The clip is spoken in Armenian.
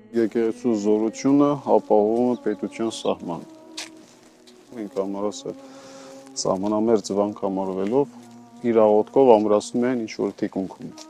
Եկեղեցու զորությունը ապահովում է պետության սահմանը։ Մենք համարս է սահմանամերձ վանք համարվելով իր աղոթքով ամրացնում են ինչ-որ թիկունքում։